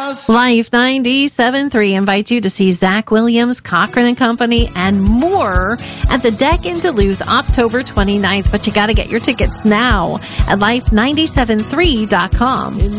house. Life 97.3 invites you to see Zach Williams, Cochran & Company, and more at the Deck in Duluth, October 29th. But you got to get your tickets now at life973.com.